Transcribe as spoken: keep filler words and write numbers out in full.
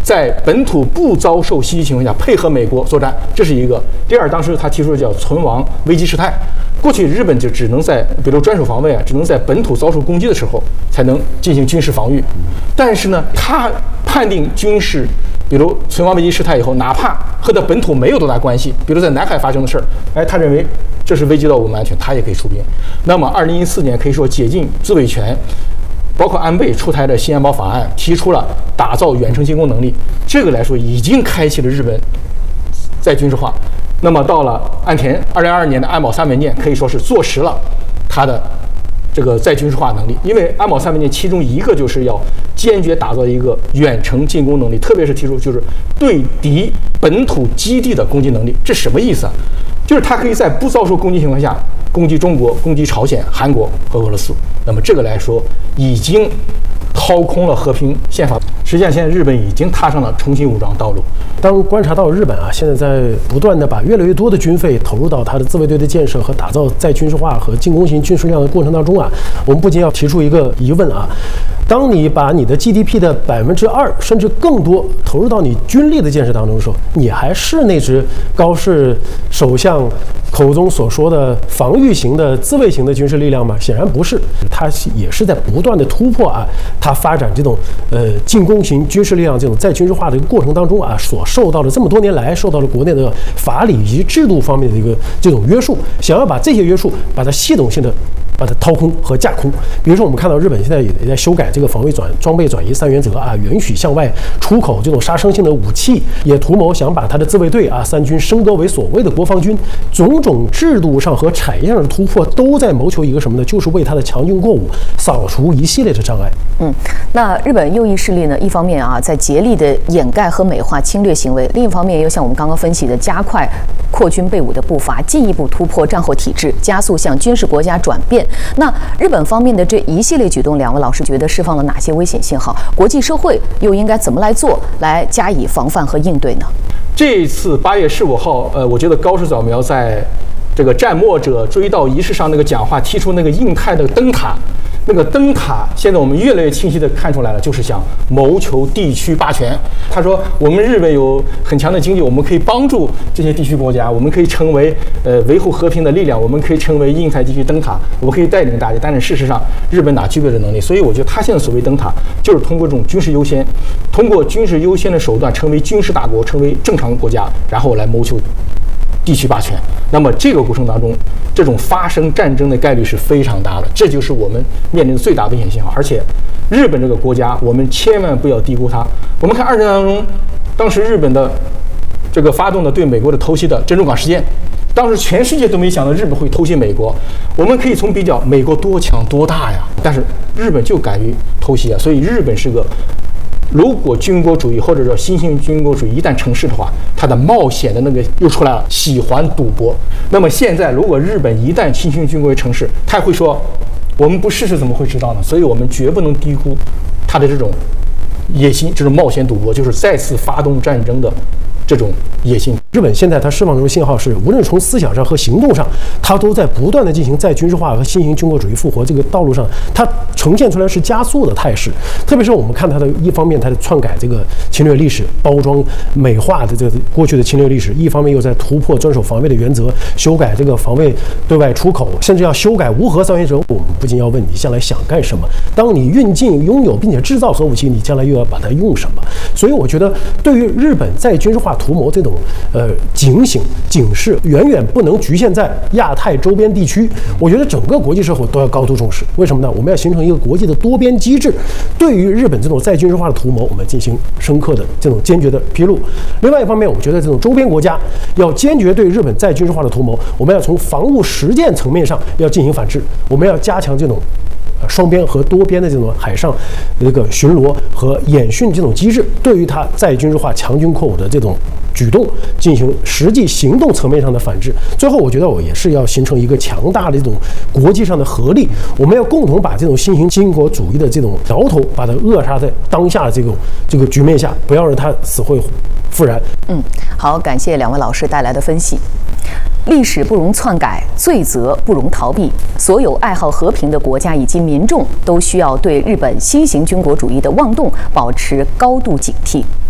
在本土不遭受袭击情况下配合美国作战，这是一个。第二，当时他提出的叫存亡危机事态。过去日本就只能在比如专守防卫啊，只能在本土遭受攻击的时候才能进行军事防御。但是呢，他判定军事，比如存亡危机事态以后，哪怕和他本土没有多大关系，比如在南海发生的事儿，哎，他认为这是危及到我们安全，他也可以出兵。那么，二零一四年可以说解禁自卫权。包括安倍出台的新安保法案，提出了打造远程进攻能力，这个来说已经开启了日本再军事化。那么到了岸田二零二二年的安保三文件，可以说是坐实了它的这个再军事化能力。因为安保三文件其中一个就是要坚决打造一个远程进攻能力，特别是提出就是对敌本土基地的攻击能力。这什么意思啊？就是它可以在不遭受攻击情况下攻击中国、攻击朝鲜、韩国和俄罗斯。那么这个来说，已经掏空了和平宪法。实际上，现在日本已经踏上了重新武装道路。 当观察到日本啊，现在在不断的把越来越多的军费投入到它的自卫队的建设和打造再军事化和进攻型军事力量的过程当中啊，我们不仅要提出一个疑问啊。当你把你的 G D P 的百分之二甚至更多投入到你军力的建设当中的时候，你还是那支高市首相口中所说的防御型的自卫型的军事力量吗？显然不是，它也是在不断的突破啊，它发展这种呃进攻型军事力量这种再军事化的一个过程当中啊，所受到的这么多年来受到了国内的法理以及制度方面的一个这种约束，想要把这些约束把它系统性的把它掏空和架空。比如说，我们看到日本现在也在修改这个防卫转装备转移三原则啊，允许向外出口这种杀伤性的武器，也图谋想把它的自卫队啊三军升格为所谓的国防军。种种制度上和产业上的突破，都在谋求一个什么呢？就是为它的强军过武扫除一系列的障碍。 嗯，那日本右翼势力呢，一方面啊在竭力的掩盖和美化侵略行为，另一方面又像我们刚刚分析的，加快扩军备武的步伐，进一步突破战后体制，加速向军事国家转变。那日本方面的这一系列举动，两位老师觉得释放了哪些危险信号？国际社会又应该怎么来做，来加以防范和应对呢？ 这一次八月十五号，呃，我觉得高市早苗在这个战墨者追悼仪式上那个讲话提出那个印太的灯塔，那个灯塔现在我们越来越清晰地看出来了，就是想谋求地区霸权。他说，我们日本有很强的经济，我们可以帮助这些地区国家，我们可以成为呃维护和平的力量，我们可以成为印太地区灯塔，我们可以带领大家。但是事实上，日本哪具备这能力？所以我觉得他现在所谓灯塔，就是通过这种军事优先，通过军事优先的手段，成为军事大国，成为正常国家，然后来谋求地区霸权。那么这个过程当中，这种发生战争的概率是非常大的，这就是我们面临的最大危险信号。而且，日本这个国家，我们千万不要低估它。我们看二战当中，当时日本的这个发动的对美国的偷袭的珍珠港事件，当时全世界都没想到日本会偷袭美国。我们可以从比较美国多强多大呀，但是日本就敢于偷袭啊，所以日本是个。如果军国主义或者说新兴军国主义一旦成事的话，它的冒险的那个又出来了，喜欢赌博。那么现在，如果日本一旦新兴军国主义成事，他会说，我们不试试怎么会知道呢？所以我们绝不能低估他的这种野心，这种冒险赌博，就是再次发动战争的这种野心。 日本现在它释放出的信号是，无论从思想上和行动上，它都在不断的进行再军事化和新型军国主义复活这个道路上，它呈现出来是加速的态势。特别是我们看它的一方面，它的篡改这个侵略历史，包装美化的这个过去的侵略历史；一方面又在突破专守防卫的原则，修改这个防卫对外出口，甚至要修改无核三原则。我们不禁要问，你将来想干什么？当你运进、拥有并且制造核武器，你将来又要把它用什么？所以我觉得，对于日本再军事化图谋这种呃警醒警示，远远不能局限在亚太周边地区。我觉得整个国际社会都要高度重视。为什么呢？我们要形成一个国际的多边机制，对于日本这种再军事化的图谋，我们进行深刻的这种坚决的披露。另外一方面，我觉得这种周边国家要坚决对日本再军事化的图谋，我们要从防务实践层面上要进行反制，我们要加强这种双边和多边的这种海上这个巡逻和演训这种机制，对于它再军事化、强军扩武的这种举动进行实际行动层面上的反制。最后，我觉得我也是要形成一个强大的这种国际上的合力，我们要共同把这种新型军国主义的这种苗头，把它扼杀在当下的这种这个局面下，不要让它死灰复燃。 嗯，好，感谢两位老师带来的分析。历史不容篡改，罪责不容逃避。所有爱好和平的国家以及民众都需要对日本新型军国主义的妄动保持高度警惕。